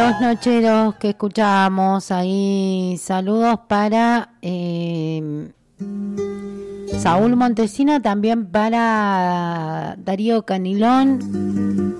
los nocheros que escuchábamos ahí. Saludos para Saúl Montesino, también para Darío Canilón.